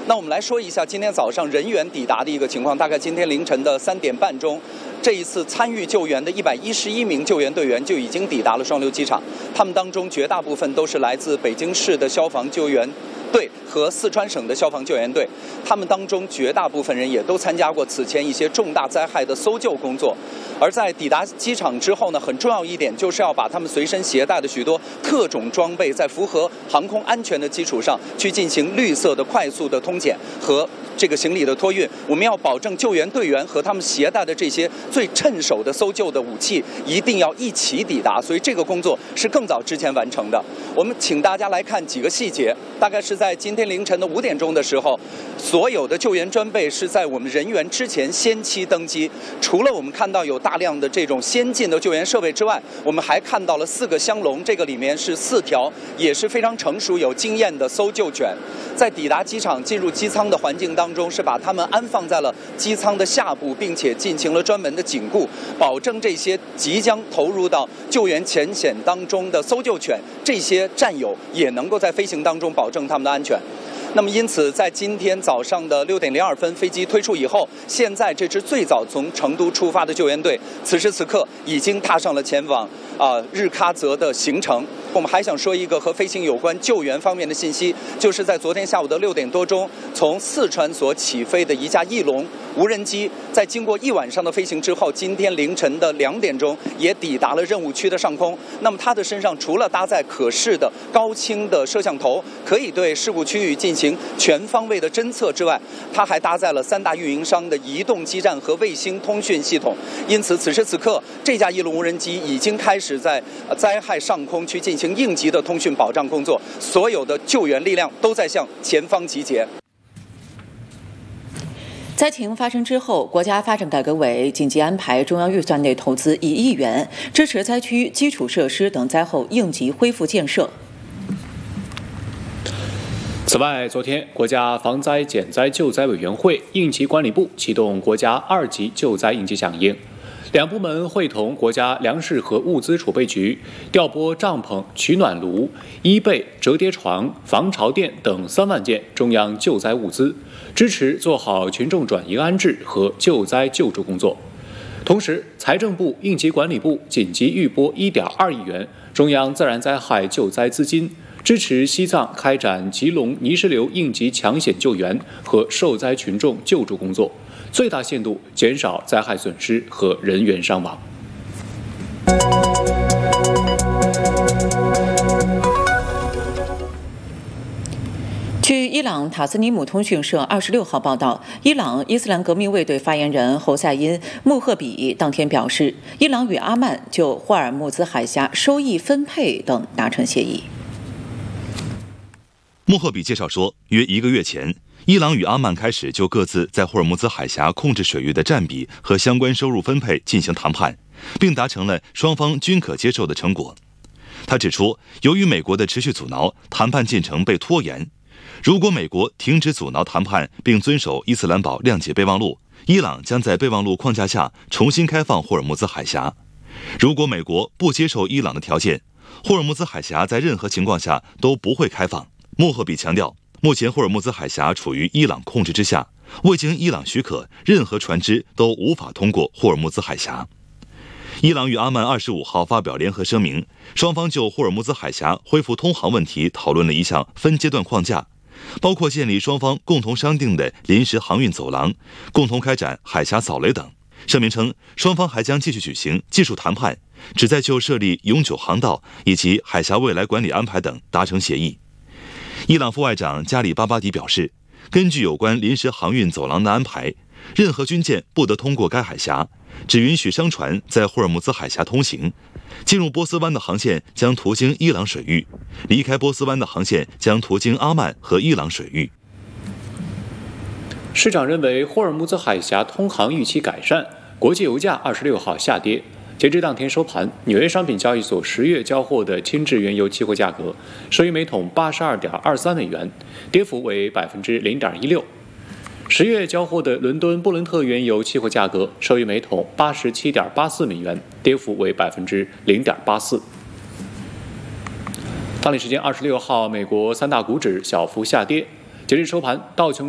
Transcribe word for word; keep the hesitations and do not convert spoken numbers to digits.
那我们来说一下今天早上人员抵达的一个情况，大概今天凌晨的三点半钟，这一次参与救援的一百一十一名救援队员就已经抵达了双流机场，他们当中绝大部分都是来自北京市的消防救援队和四川省的消防救援队，他们当中绝大部分人也都参加过此前一些重大灾害的搜救工作。而在抵达机场之后呢，很重要一点就是要把他们随身携带的许多特种装备，在符合航空安全的基础上，去进行绿色的快速的通检和这个行李的托运。我们要保证救援队员和他们携带的这些最趁手的搜救的武器一定要一起抵达，所以这个工作是更早之前完成的。我们请大家来看几个细节，大概是在今天凌晨的五点钟的时候，所有的救援装备是在我们人员之前先期登机。除了我们看到有大量的这种先进的救援设备之外，我们还看到了四个箱笼，这个里面是四条也是非常成熟有经验的搜救犬。在抵达机场进入机舱的环境当中，是把它们安放在了机舱的下部，并且进行了专门的紧固，保证这些即将投入到救援前线当中的搜救犬这些战友也能够在飞行当中保证他们的安全。那么因此在今天早上的六点零二分飞机推出以后，现在这支最早从成都出发的救援队此时此刻已经踏上了前往啊、呃、日喀则的行程。我们还想说一个和飞行有关救援方面的信息，就是在昨天下午的六点多钟，从四川所起飞的一架翼龙无人机，在经过一晚上的飞行之后，今天凌晨的两点钟也抵达了任务区的上空。那么它的身上除了搭载可视的高清的摄像头，可以对事故区域进行全方位的侦测之外，它还搭载了三大运营商的移动基站和卫星通讯系统。因此此时此刻，这架翼龙无人机已经开始在灾害上空去进行应急的通讯保障工作，所有的救援力量都在向前方集结。 灾情发生之后，国家发展改革委紧急安排中央预算内投资一亿元，支持灾区基础设施等灾后应急恢复建设。 此外，昨天国家防灾减灾救灾委员会应急管理部启动国家二级救灾应急响应，两部门会同国家粮食和物资储备局调拨帐篷、取暖炉、衣被、折叠床、防潮垫等三万件中央救灾物资，支持做好群众转移安置和救灾救助工作。同时，财政部、应急管理部紧急预拨一点二亿元中央自然灾害救灾资金，支持西藏开展吉隆泥石流应急抢险救援和受灾群众救助工作，最大限度减少灾害损失和人员伤亡。 据伊朗塔斯尼姆通讯社二十六号报道，伊朗伊斯兰革命卫队发言人侯赛因·穆赫比当天表示，伊朗与阿曼就霍尔木兹海峡收益分配等达成协议。 穆赫比介绍说，约一个月前，伊朗与阿曼开始就各自在霍尔木兹海峡控制水域的占比和相关收入分配进行谈判，并达成了双方均可接受的成果。他指出，由于美国的持续阻挠，谈判进程被拖延。如果美国停止阻挠谈判并遵守伊斯兰堡谅解备忘录，伊朗将在备忘录框架下重新开放霍尔木兹海峡。如果美国不接受伊朗的条件，霍尔木兹海峡在任何情况下都不会开放。穆赫比强调，目前霍尔木兹海峡处于伊朗控制之下，未经伊朗许可，任何船只都无法通过霍尔木兹海峡。伊朗与阿曼二十五号发表联合声明，双方就霍尔木兹海峡恢复通航问题讨论了一项分阶段框架，包括建立双方共同商定的临时航运走廊，共同开展海峡扫雷等。声明称，双方还将继续举行技术谈判，旨在就设立永久航道以及海峡未来管理安排等达成协议。伊朗副外长加里巴巴迪表示，根据有关临时航运走廊的安排，任何军舰不得通过该海峡，只允许商船在霍尔木兹海峡通行。进入波斯湾的航线将途经伊朗水域，离开波斯湾的航线将途经阿曼和伊朗水域。 市场认为，霍尔木兹海峡通航预期改善，国际油价二十六号下跌。截至当天收盘，纽约商品交易所十月交货的轻质原油期货价格收于每桶八十二点二三美元，跌幅为百分之零点一六。十月交货的伦敦布伦特原油期货价格收于每桶八十七点八四美元，跌幅为百分之零点八四。当地时间二十六号，美国三大股指小幅下跌，截至收盘，道琼